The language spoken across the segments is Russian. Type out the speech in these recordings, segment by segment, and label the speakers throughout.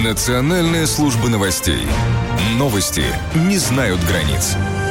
Speaker 1: Национальная служба новостей. Новости не знают границ.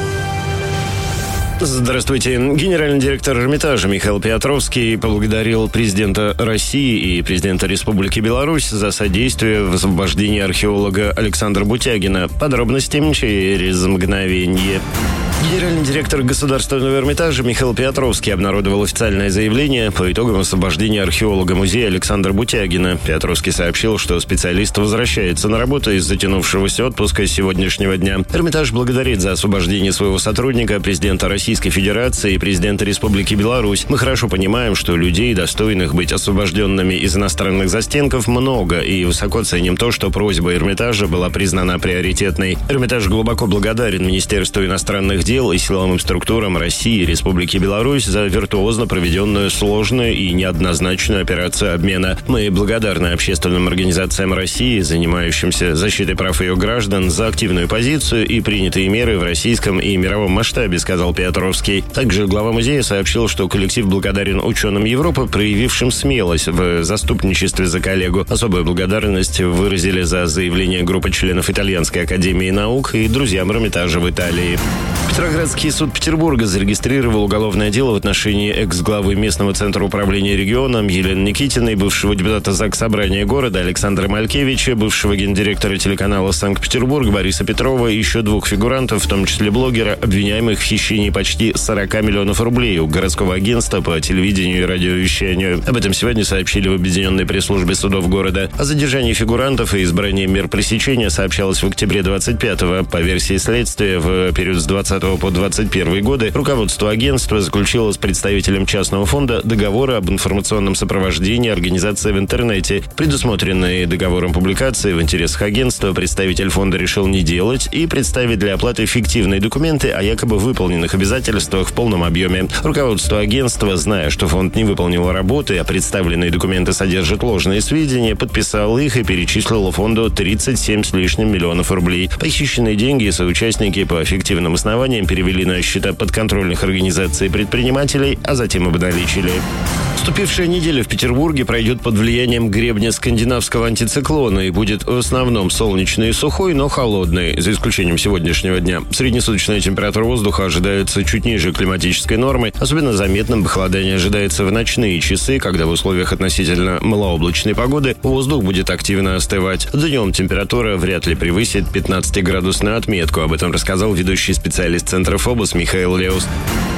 Speaker 2: Здравствуйте. Генеральный директор Эрмитажа Михаил Петровский поблагодарил президента России и президента Республики Беларусь за содействие в освобождении археолога Александра Бутягина. Подробности через мгновение. Генеральный директор Государственного Эрмитажа Михаил Петровский обнародовал официальное заявление по итогам освобождения археолога музея Александра Бутягина. Петровский сообщил, что специалист возвращается на работу из затянувшегося отпуска с сегодняшнего дня. Эрмитаж благодарит за освобождение своего сотрудника президента Российской Федерации и президента Республики Беларусь. Мы хорошо понимаем, что людей, достойных быть освобожденными из иностранных застенков, много, и высоко ценим то, что просьба Эрмитажа была признана приоритетной. Эрмитаж глубоко благодарен Министерству иностранных дел и силовым структурам России и Республики Беларусь за виртуозно проведенную сложную и неоднозначную операцию обмена. Мы благодарны общественным организациям России, занимающимся защитой прав ее граждан, за активную позицию и принятые меры в российском и мировом масштабе, сказал Петровский. Также глава музея сообщил, что коллектив благодарен ученым Европы, проявившим смелость в заступничестве за коллегу. Особую благодарность выразили за заявление группы членов Итальянской академии наук и друзьям Эрмитажа в Италии. Петроградский суд Петербурга зарегистрировал уголовное дело в отношении экс-главы местного центра управления регионом Елены Никитиной, бывшего депутата Заксобрания города Александра Малькевича, бывшего гендиректора телеканала «Санкт-Петербург» Бориса Петрова и еще двух фигурантов, в том числе блогера, обвиняемых в хищении почти 40 миллионов рублей у городского агентства по телевидению и радиовещанию. Об этом сегодня сообщили в Объединенной пресс-службе судов города. О задержании фигурантов и избрании мер пресечения сообщалось в октябре 25-го. По версии следствия, в период с 20 по 21 годы руководство агентства заключило с представителем частного фонда договоры об информационном сопровождении организации в интернете. Предусмотренные договором публикации в интересах агентства представитель фонда решил не делать и представить для оплаты фиктивные документы о якобы выполненных обязательствах в полном объеме. Руководство агентства, зная, что фонд не выполнил работы, а представленные документы содержат ложные сведения, подписало их и перечислило фонду 37 с лишним миллионов рублей. Похищенные деньги соучастники по фиктивным основаниям перевели на счета подконтрольных организаций и предпринимателей, а затем обналичили. Вступившая неделя в Петербурге пройдет под влиянием гребня скандинавского антициклона и будет в основном солнечной и сухой, но холодной, за исключением сегодняшнего дня. Среднесуточная температура воздуха ожидается чуть ниже климатической нормы. Особенно заметным похолодание ожидается в ночные часы, когда в условиях относительно малооблачной погоды воздух будет активно остывать. Днем температура вряд ли превысит 15-градусную отметку. Об этом рассказал ведущий специалист Центра ФОБОС Михаил Леус.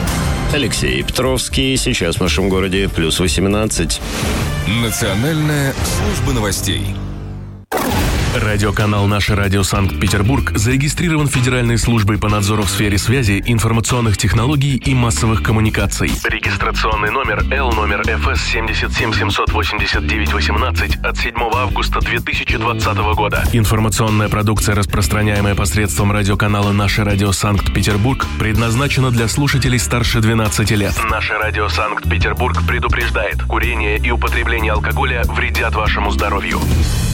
Speaker 2: Алексей Петровский. Сейчас в нашем городе плюс 18.
Speaker 1: Национальная служба новостей.
Speaker 3: Радиоканал «Наше радио Санкт-Петербург» зарегистрирован Федеральной службой по надзору в сфере связи, информационных технологий и массовых коммуникаций. Регистрационный номер L номер ФС 7778918 от 7 августа 2020 года. Информационная продукция, распространяемая посредством радиоканала «Наше радио Санкт-Петербург», предназначена для слушателей старше 12 лет. «Наше радио Санкт-Петербург» предупреждает: курение и употребление алкоголя вредят вашему здоровью.